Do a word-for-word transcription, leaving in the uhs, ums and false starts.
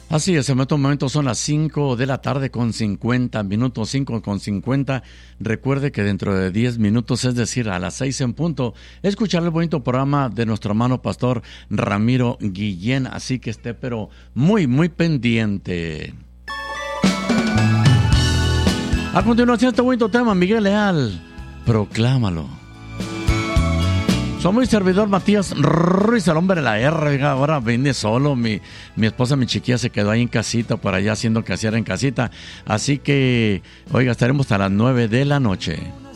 Así es, en estos momentos son las cinco de la tarde con cincuenta minutos, cinco con cincuenta. Recuerde que dentro de diez minutos, es decir, a las seis en punto, escuchar el bonito programa de nuestro hermano pastor Ramiro Guillén. Así que esté pero muy, muy pendiente. A continuación, este bonito tema, Miguel Leal, proclámalo. Soy muy servidor Matías Ruiz, el hombre de la R. Oiga, ahora vine solo. Mi, mi esposa, mi chiquilla, se quedó ahí en casita, por allá haciendo casera en casita. Así que, oiga, estaremos a las nueve de la noche.